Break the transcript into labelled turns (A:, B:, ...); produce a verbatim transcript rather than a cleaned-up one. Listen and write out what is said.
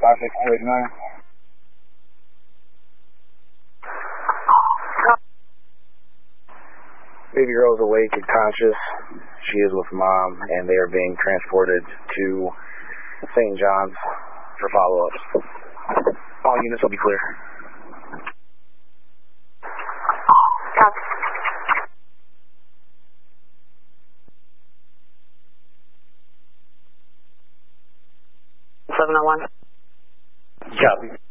A: five six two eight nine. Baby girl is awake and conscious. She is with mom, and they are being transported to Saint John's for follow-ups. All units will be clear.
B: seven oh one.
A: Copy.